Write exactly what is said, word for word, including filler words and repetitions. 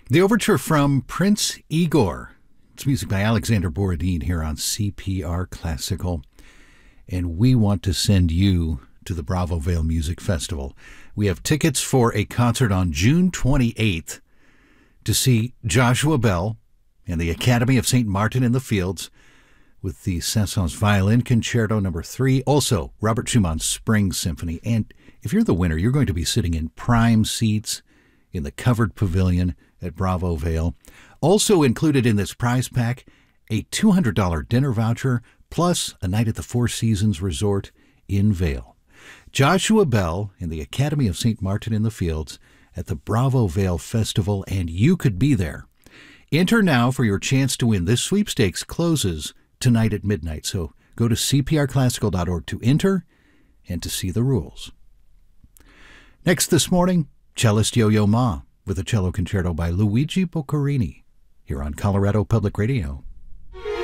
The overture from Prince Igor. It's music by Alexander Borodin here on C P R Classical. And we want to send you to the Bravo Vale Music Festival. We have tickets for a concert on June twenty-eighth to see Joshua Bell and the Academy of Saint Martin in the Fields with the Saint-Saëns Violin Concerto number three. Also, Robert Schumann's Spring Symphony. And if you're the winner, you're going to be sitting in prime seats in the covered pavilion at Bravo Vale. Also included in this prize pack, a two hundred dollars dinner voucher plus a night at the Four Seasons Resort in Vale. Joshua Bell and the Academy of Saint Martin in the Fields at the Bravo Vale Festival, and you could be there. Enter now for your chance to win. This sweepstakes closes tonight at midnight, so go to c p r classical dot org to enter and to see the rules. Next this morning, cellist Yo-Yo Ma with a cello concerto by Luigi Boccherini here on Colorado Public Radio.